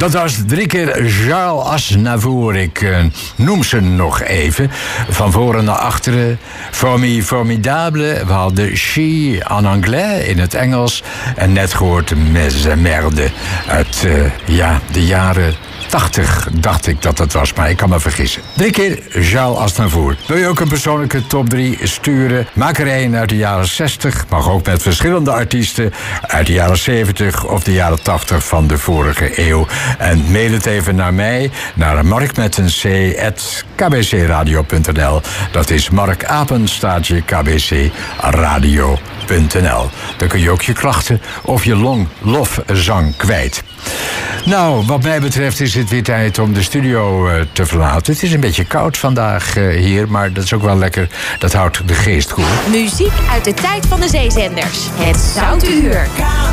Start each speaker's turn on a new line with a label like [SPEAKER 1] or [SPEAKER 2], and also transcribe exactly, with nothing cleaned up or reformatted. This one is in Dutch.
[SPEAKER 1] Dat was drie keer Charles Aznavour. Ik uh, noem ze nog even. Van voren naar achteren. Formi Formidable. We hadden She en anglais in het Engels. En net gehoord Mes Merde. Uit uh, ja, de jaren tachtig dacht ik dat dat was, maar ik kan me vergissen. Drie keer Charles Aznavour. Wil je ook een persoonlijke top drie sturen? Maak er een uit de jaren zestig. Mag ook met verschillende artiesten uit de jaren zeventig of de jaren tachtig van de vorige eeuw. En mail het even naar mij, naar mark met een c, at k b c radio punt n l. Dat is Mark Apenstaartje k b c radio punt n l. Dan kun je ook je klachten of je long lofzang kwijt. Nou, wat mij betreft is het weer tijd om de studio uh, te verlaten. Het is een beetje koud vandaag uh, hier, maar dat is ook wel lekker. Dat houdt de geest koel.
[SPEAKER 2] Muziek uit de tijd van de zeezenders. Het Zoute Uur.